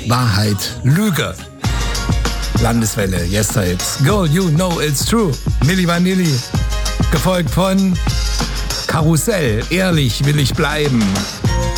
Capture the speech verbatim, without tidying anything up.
Wahrheit, Lüge. Landeswelle, Yesterhits. Girl, you know it's true. Milli Vanilli. Gefolgt von Karussell, ehrlich will ich bleiben.